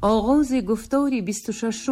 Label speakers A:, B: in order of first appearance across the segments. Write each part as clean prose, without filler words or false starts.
A: آغاز گفتار 26.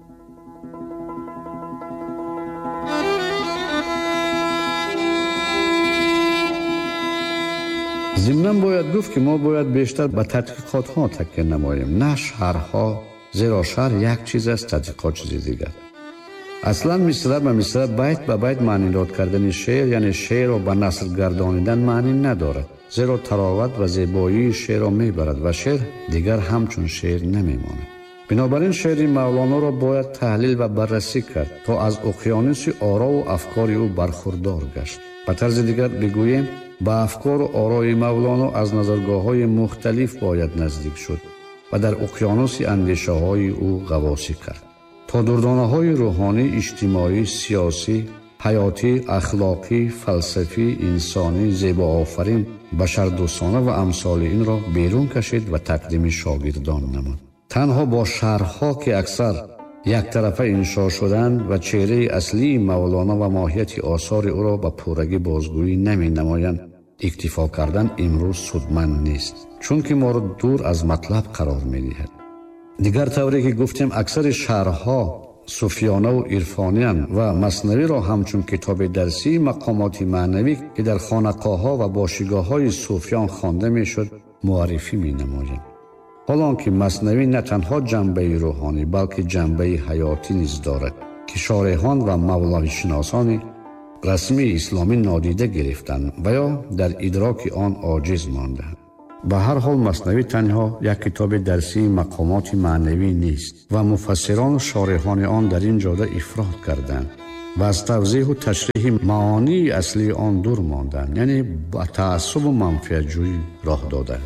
B: ضمناً باید گفت که ما باید بیشتر به تحقیقات ها تکیه نماییم، نه شرح‌ها، زیرا شرح یک چیز است، تحقیقات چیز دیگر. اصلا مصرع به مصرع، بیت به بیت معنی داد کردن شعر یعنی شعر را به نثر گردانیدن معنی ندارد، زیرا تراوت و زیبایی شعر را میبرد و شعر دیگر همچون شعر نمیماند. بنابراین شعر مولانا را باید تحلیل و بررسی کرد تا از اقیانوس آرا و افکار او برخوردار گشت. به طرز دیگر بگوییم به افکار و آرای مولانا از نظرگاه‌های مختلف باید نزدیک شد و در اقیانوس اندیشه‌های او غواصی کرد تا دردانه‌های روحانی، اجتماعی، سیاسی، حیاتی، اخلاقی، فلسفی، انسانی، زیبا آفرین، بشردوستانه و امثال این را بیرون کشید و تقدیم شاگردان نمود. تنها با شرح‌ها که اکثر یک طرفه انشا شدند و چهره اصلی مولانا و ماهیت آثار او را به پورگی بازگویی نمی نمایند، اکتفا کردن امروز سودمند نیست، چون که ما را دور از مطلب قرار می دهد. دیگر طوری که گفتیم اکثر شرح‌ها صوفیانه و عرفانی و مثنوی را همچون کتاب درسی مقامات معنوی که در خانقاه‌ها و باشگاه‌های صوفیان خوانده می‌شد معرفی می‌نمایند. حالان که مثنوی نه تنها جنبه روحانی بلکه جنبه حیاتی نیز دارد که شارحان و مولوی شناسان رسمی اسلامی نادیده گرفتند و یا در ادراک آن عاجز ماندند. به هر حال مثنوی تنها یک کتاب درسی مقامات معنوی نیست و مفسران و شارحان آن در این جاده افراط کردند و از توضیح و تشریح معانی اصلی آن دور ماندند، یعنی با تعصب و منفعت جویی راه دادند.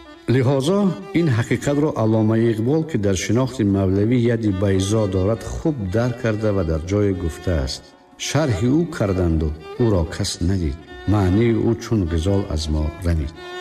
B: لذا این حقیقت را علامه اقبال که در شناخت مولوی یدی بیضا دارد خوب درک کرده و در جای گفته است: شرح او کردند و او را کس ندید، معنی او چون غزال از ما رمید.